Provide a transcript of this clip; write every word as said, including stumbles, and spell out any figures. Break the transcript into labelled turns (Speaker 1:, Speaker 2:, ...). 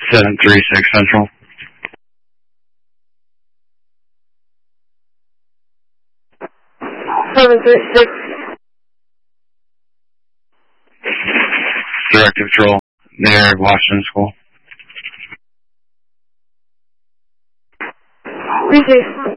Speaker 1: seven three six Central.
Speaker 2: seven three six.
Speaker 1: Direct Patrol, near Washington School.
Speaker 2: Receive.